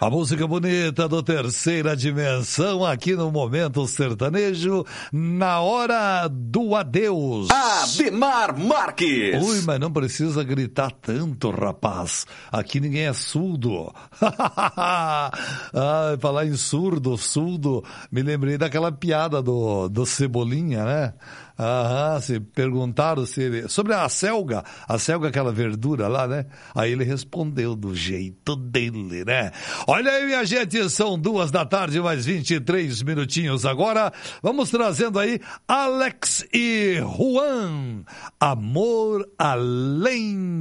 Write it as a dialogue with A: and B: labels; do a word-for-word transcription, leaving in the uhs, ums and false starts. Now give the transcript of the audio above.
A: A música bonita do Terceira Dimensão aqui no Momento Sertanejo, na hora do adeus.
B: Ademar Marques.
A: Ui, mas não precisa gritar tanto, rapaz. Aqui ninguém é surdo. Ah, falar em surdo, surdo, me lembrei daquela piada do, do Cebolinha, né? Aham, se perguntaram se ele... sobre a selga, a selga, aquela verdura lá, né? Aí ele respondeu do jeito dele, né? Olha aí, minha gente, são duas da tarde, mais vinte e três minutinhos agora. Vamos trazendo aí Alex e Juan, Amor Além